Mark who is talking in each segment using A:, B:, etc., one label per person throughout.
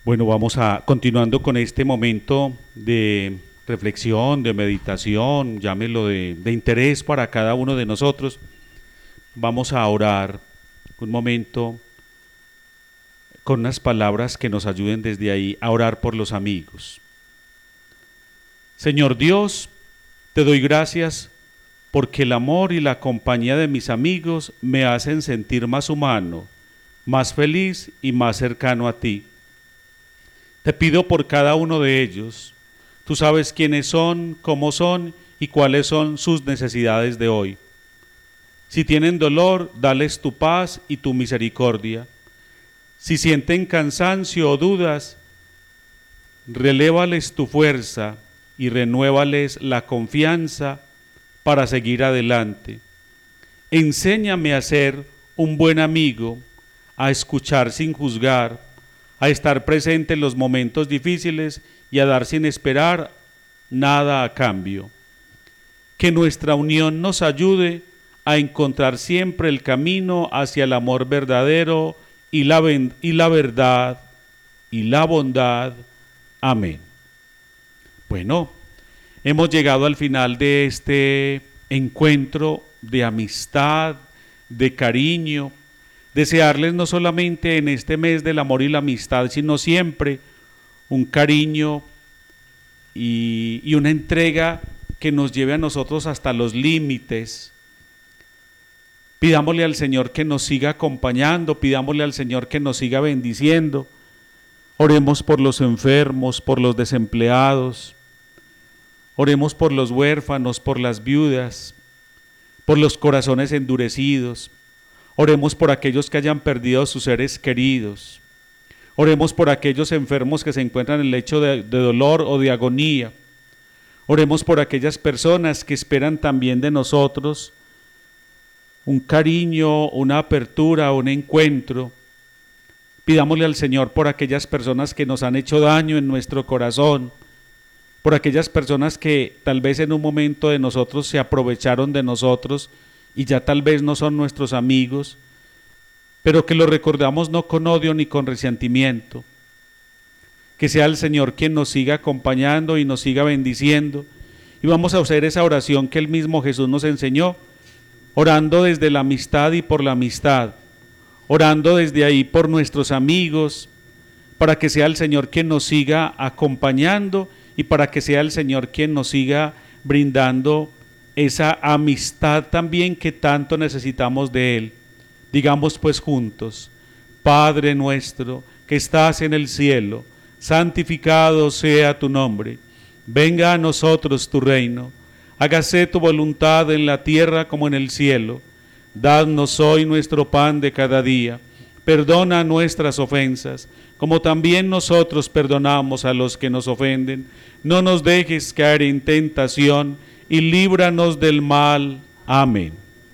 A: Bueno, vamos a continuando con este momento de reflexión, de meditación, llámelo de interés para cada uno de nosotros. Vamos a orar un momento con unas palabras que nos ayuden desde ahí a orar por los amigos. Señor Dios, te doy gracias porque el amor y la compañía de mis amigos me hacen sentir más humano, más feliz y más cercano a ti. Te pido por cada uno de ellos. Tú sabes quiénes son, cómo son y cuáles son sus necesidades de hoy. Si tienen dolor, dales tu paz y tu misericordia. Si sienten cansancio o dudas, relévales tu fuerza y renuévales la confianza para seguir adelante. Enséñame a ser un buen amigo, a escuchar sin juzgar, a estar presente en los momentos difíciles y a dar sin esperar nada a cambio. Que nuestra unión nos ayude a encontrar siempre el camino hacia el amor verdadero y la verdad y la bondad. Amén. Bueno, hemos llegado al final de este encuentro de amistad, de cariño. Desearles no solamente en este mes del amor y la amistad, sino siempre un cariño y una entrega que nos lleve a nosotros hasta los límites. Pidámosle al Señor que nos siga acompañando, pidámosle al Señor que nos siga bendiciendo. Oremos por los enfermos, por los desempleados, oremos por los huérfanos, por las viudas, por los corazones endurecidos. Oremos por aquellos que hayan perdido a sus seres queridos. Oremos por aquellos enfermos que se encuentran en el lecho de dolor o de agonía. Oremos por aquellas personas que esperan también de nosotros un cariño, una apertura, un encuentro. Pidámosle al Señor por aquellas personas que nos han hecho daño en nuestro corazón, por aquellas personas que tal vez en un momento de nosotros se aprovecharon de nosotros y ya tal vez no son nuestros amigos, pero que los recordamos no con odio ni con resentimiento. Que sea el Señor quien nos siga acompañando y nos siga bendiciendo. Y vamos a hacer esa oración que el mismo Jesús nos enseñó, orando desde la amistad y por la amistad, orando desde ahí por nuestros amigos, para que sea el Señor quien nos siga acompañando y para que sea el Señor quien nos siga brindando esa amistad también que tanto necesitamos de Él. Digamos pues juntos: Padre nuestro que estás en el cielo, santificado sea tu nombre. Venga a nosotros tu reino. Hágase tu voluntad en la tierra como en el cielo. Danos hoy nuestro pan de cada día. Perdona nuestras ofensas, como también nosotros perdonamos a los que nos ofenden. No nos dejes caer en tentación y líbranos del mal. Amén.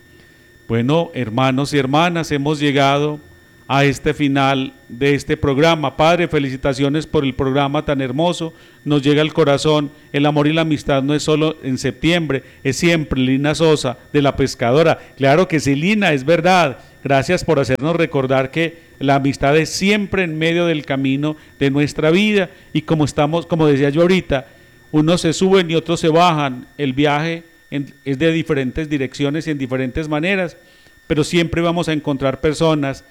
A: Bueno, hermanos y hermanas, hemos llegado a este final de este programa. Padre, felicitaciones por el programa tan hermoso. Nos llega al corazón. El amor y la amistad no es solo en septiembre, es siempre. Lina Sosa, de La Pescadora. Claro que sí, Lina, es verdad. Gracias por hacernos recordar que la amistad es siempre en medio del camino de nuestra vida. Y como decía yo ahorita, unos se suben y otros se bajan. El viaje es de diferentes direcciones y en diferentes maneras, pero siempre vamos a encontrar personas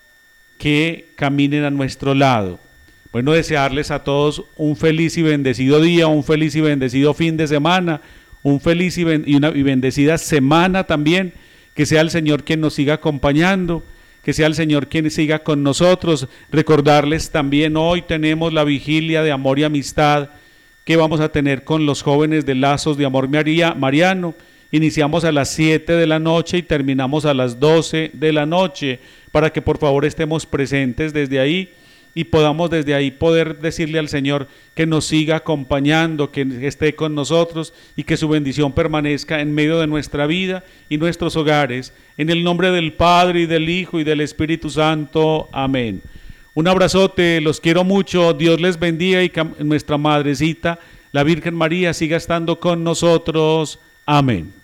A: que caminen a nuestro lado. Bueno, desearles a todos un feliz y bendecido día, un feliz y bendecido fin de semana, un feliz y bendecida semana también. Que sea el Señor quien nos siga acompañando, que sea el Señor quien siga con nosotros. Recordarles también, hoy tenemos la vigilia de amor y amistad que vamos a tener con los jóvenes de Lazos de Amor Mariano. Iniciamos a las 7 de la noche y terminamos a las 12 de la noche, para que por favor estemos presentes desde ahí y podamos desde ahí poder decirle al Señor que nos siga acompañando, que esté con nosotros y que su bendición permanezca en medio de nuestra vida y nuestros hogares. En el nombre del Padre y del Hijo y del Espíritu Santo. Amén. Un abrazote, los quiero mucho, Dios les bendiga y que nuestra Madrecita, la Virgen María, siga estando con nosotros. Amén.